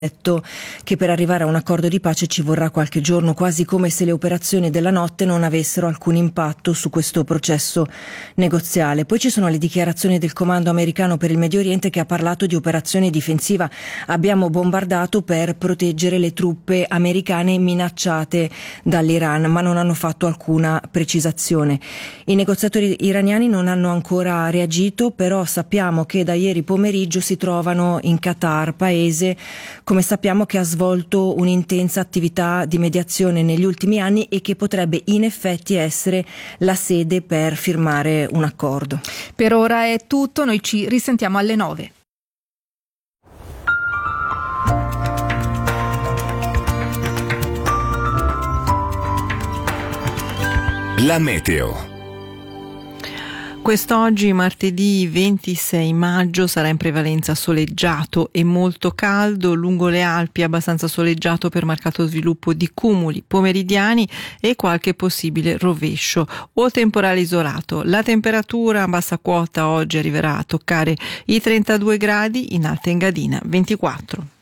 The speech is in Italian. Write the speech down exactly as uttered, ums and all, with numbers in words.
detto che per arrivare a un accordo di pace ci vorrà qualche giorno, quasi come se le operazioni della notte non avessero alcun impatto su questo processo negoziale. Poi ci sono le dichiarazioni del comando americano per il Medio Oriente, che ha parlato di operazione difensiva. Abbiamo bombardato per proteggere le truppe americane minacciate dall'Iran, ma non hanno fatto alcuna precisazione. I negoziatori iraniani non hanno ancora reagito, però sappiamo che da ieri pomeriggio si trovano in Qatar, paese, come sappiamo, che ha svolto un'intensa attività di mediazione negli ultimi anni e che potrebbe in effetti essere la sede per firmare un accordo. Per ora è tutto, noi ci risentiamo alle nove. La meteo. Quest'oggi, martedì ventisei maggio, sarà in prevalenza soleggiato e molto caldo. Lungo le Alpi abbastanza soleggiato per marcato sviluppo di cumuli pomeridiani e qualche possibile rovescio o temporale isolato. La temperatura a bassa quota oggi arriverà a toccare i trentadue gradi, in Alta Engadina ventiquattro.